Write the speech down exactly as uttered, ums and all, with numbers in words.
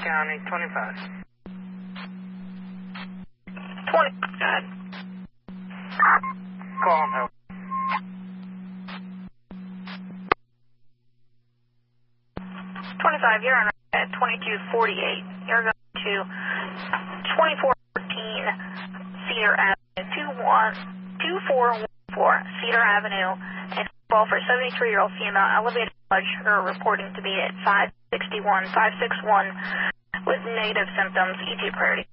County, twenty-five. twenty, go ahead. Call and help. twenty-five, you're on at twenty-two forty-eight. You're going to twenty-four fourteen Cedar Avenue, two four one four Cedar Avenue, and call for seventy-three-year-old female elevated blood sugar reporting to be at five sixty-one, five sixty-one with negative symptoms, E T priority.